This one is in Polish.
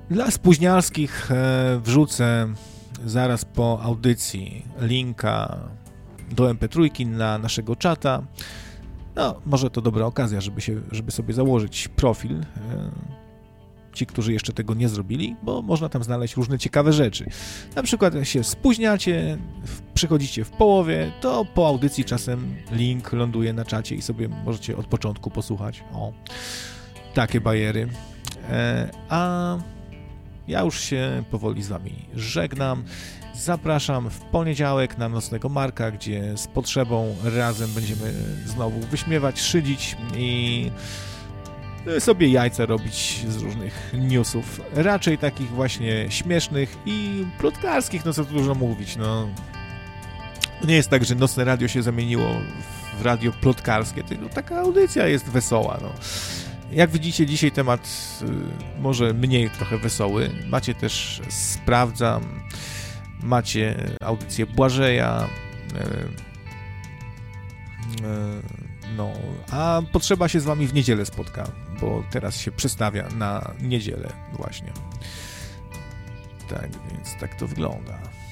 Dla spóźnialskich wrzucę zaraz po audycji linka do MP3 na naszego czata. No, może to dobra okazja, żeby sobie założyć profil. Ci, którzy jeszcze tego nie zrobili, bo można tam znaleźć różne ciekawe rzeczy. Na przykład jak się spóźniacie, przychodzicie w połowie, to po audycji czasem link ląduje na czacie i sobie możecie od początku posłuchać. O, takie bajery. A ja już się powoli z wami żegnam. Zapraszam w poniedziałek na Nocnego Marka, gdzie z potrzebą razem będziemy znowu wyśmiewać, szydzić i sobie jajca robić z różnych newsów. Raczej takich właśnie śmiesznych i plotkarskich, no co tu dużo mówić, no. Nie jest tak, że Nocne Radio się zamieniło w radio plotkarskie, tylko taka audycja jest wesoła, no. Jak widzicie, dzisiaj temat może mniej trochę wesoły. Macie też Sprawdzam, macie audycję Błażeja, no, a Potrzeba się z wami w niedzielę spotka, bo teraz się przestawia na niedzielę właśnie. Tak, więc tak to wygląda.